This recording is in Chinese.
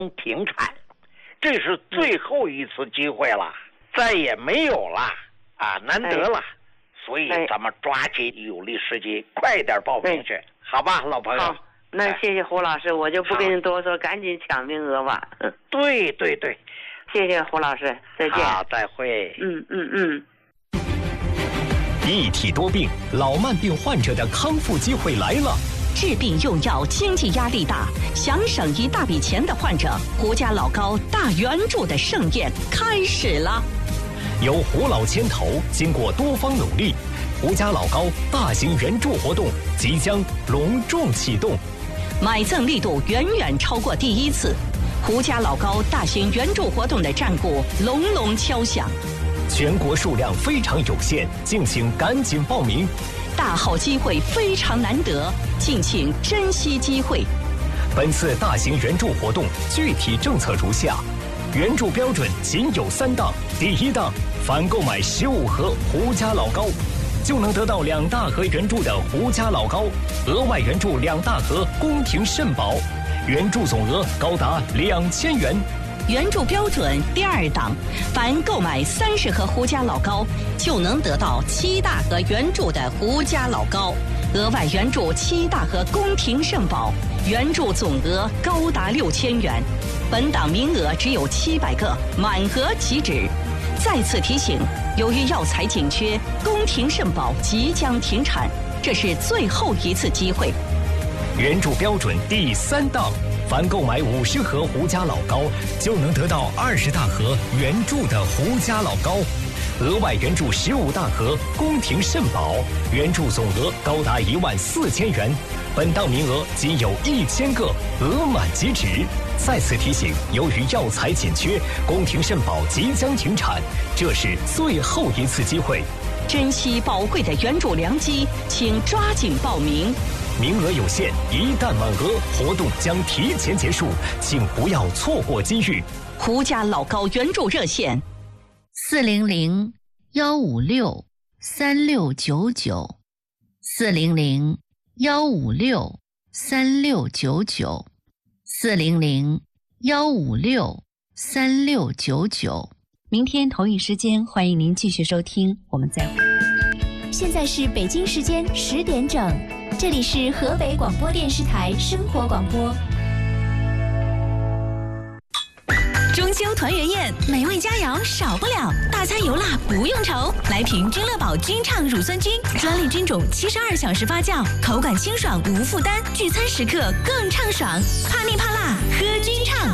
停产，这是最后一次机会了，再也没有了啊，难得了，所以咱们抓紧有利时机，快点报名去，好吧，老朋友。 好，那谢谢胡老师，我就不跟你多说，赶紧抢名额吧。 对对对， 谢谢胡老师，再见。 好，再会。 一体多病，老慢病患者的康复机会来了。 治病用药，经济压力大，想省一大笔钱的患者，胡家老高大援助的盛宴开始了。 由胡老牵头，经过多方努力，胡家老高大型援助活动即将隆重启动， 买赠力度远远超过第一次。胡家老高大型援助活动的战鼓隆隆敲响， 全国数量非常有限，敬请赶紧报名。 大好机会非常难得，敬请珍惜机会。 本次大型援助活动具体政策如下：援助标准仅有3档。第1档，凡购买15盒胡家老高，就能得到2大盒援助的胡家老高，额外援助2大盒宫廷肾宝，援助总额高达2000元。 援助标准第2档，凡购买30盒胡家老高，就能得到7大盒援助的胡家老高，额外援助7大盒宫廷肾宝，援助总额高达6000元。本档名额只有700个，满额即止。再次提醒，由于药材紧缺，宫廷肾宝即将停产，这是最后一次机会。 援助标准第3档，凡购买50盒胡家老高，就能得到20大盒援助的胡家老高，额外援助15大盒宫廷肾宝，援助总额高达14000元。本档名额仅有1000个，额满即止。再次提醒，由于药材紧缺，宫廷肾宝即将停产，这是最后一次机会。 珍惜宝贵的援助良机，请抓紧报名。 名额有限，一旦满额，活动将提前结束，请不要错过机遇。 胡家老高援助热线 400-156-3699 400-156-3699 400-156-3699。 明天同一时间，欢迎您继续收听，我们再会。 现在是北京时间10点整，这里是河北广播电视台生活广播。 中秋团圆宴，美味佳肴少不了，大餐油辣不用愁，来瓶君乐宝君畅乳酸菌，专利菌种72小时发酵，口感清爽无负担，聚餐时刻更畅爽。怕腻怕辣，喝君